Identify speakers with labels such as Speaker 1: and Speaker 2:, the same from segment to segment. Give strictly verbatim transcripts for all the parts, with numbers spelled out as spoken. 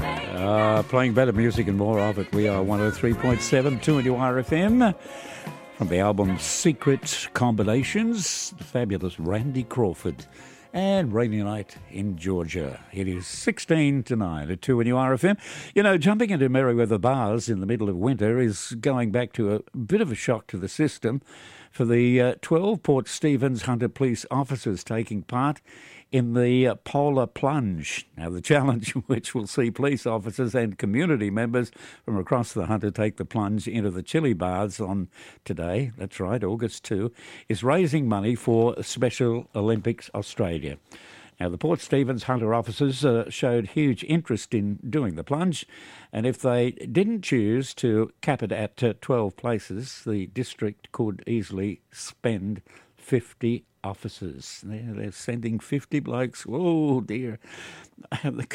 Speaker 1: Uh, playing better music and more of it. We are one oh three point seven, two N U R F M. From the album Secret Combinations, the fabulous Randy Crawford. And rainy night in Georgia. It is sixteen to nine at two N U R F M. You know, jumping into Merriweather bars in the middle of winter is going back to a bit of a shock to the system for the uh, twelve Port Stephens Hunter police officers taking part in the uh, Polar Plunge. Now, the challenge, which will see police officers and community members from across the Hunter take the plunge into the chilli baths on today, that's right, August second, is raising money for Special Olympics Australia. Now, the Port Stephens Hunter officers uh, showed huge interest in doing the plunge, and if they didn't choose to cap it at uh, twelve places, the district could easily spend fifty officers. They're, they're sending fifty blokes. Oh, dear. the,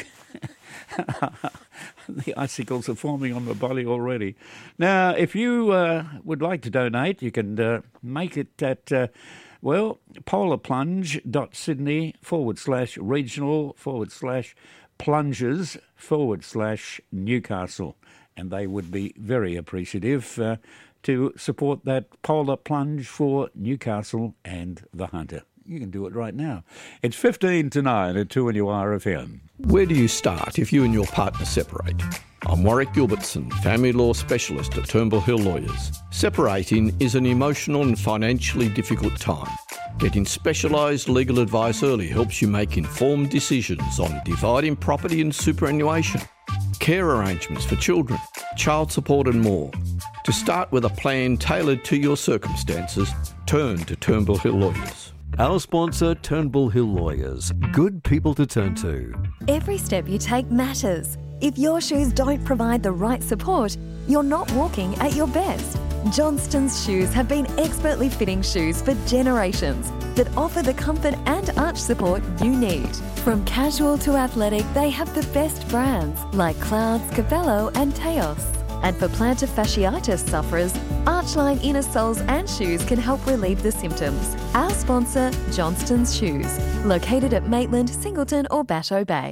Speaker 1: the icicles are forming on my body already. Now, if you uh, would like to donate, you can uh, make it at... Uh, Well, polarplunge.sydney forward slash regional forward slash plunges forward slash Newcastle. And they would be very appreciative uh, to support that Polar Plunge for Newcastle and the Hunter. You can do it right now. It's fifteen to nine at two N U R F M.
Speaker 2: Where do you start if you and your partner separate? I'm Warwick Gilbertson, family law specialist at Turnbull Hill Lawyers. Separating is an emotional and financially difficult time. Getting specialised legal advice early helps you make informed decisions on dividing property and superannuation, care arrangements for children, child support and more. To start with a plan tailored to your circumstances, turn to Turnbull Hill Lawyers.
Speaker 3: Our sponsor, Turnbull Hill Lawyers. Good people to turn to.
Speaker 4: Every step you take matters. If your shoes don't provide the right support, you're not walking at your best. Johnston's Shoes have been expertly fitting shoes for generations that offer the comfort and arch support you need. From casual to athletic, they have the best brands like Clouds, Cabello and Teos. And for plantar fasciitis sufferers, Archline inner soles and shoes can help relieve the symptoms. Our sponsor, Johnston's Shoes, located at Maitland, Singleton or Batteau Bay.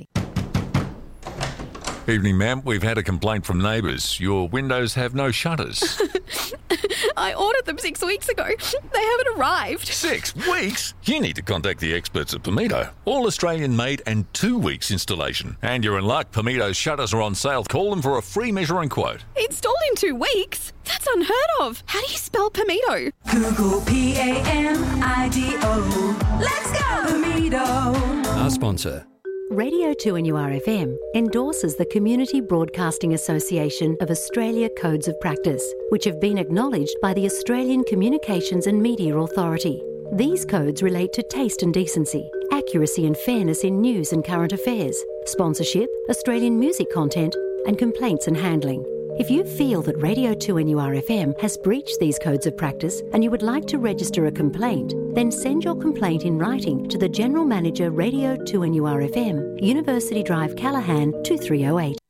Speaker 5: Evening, ma'am. We've had a complaint from neighbours. Your windows have no shutters.
Speaker 6: I ordered them six weeks ago. They haven't arrived.
Speaker 5: Six weeks? You need to contact the experts at Pimento. All Australian made and two weeks installation. And you're in luck. Pimeto's shutters are on sale. Call them for a free measuring quote.
Speaker 6: Installed in two weeks? That's unheard of. How do you spell Pimento?
Speaker 7: Google P A M I D O. Let's go, Pimento.
Speaker 2: Our sponsor.
Speaker 8: Radio two N U R F M endorses the Community Broadcasting Association of Australia Codes of Practice, which have been acknowledged by the Australian Communications and Media Authority. These codes relate to taste and decency, accuracy and fairness in news and current affairs, sponsorship, Australian music content, and complaints and handling. If you feel that Radio two N U R F M has breached these codes of practice and you would like to register a complaint, then send your complaint in writing to the General Manager, Radio two N U R F M, University Drive, Callaghan, two three oh eight.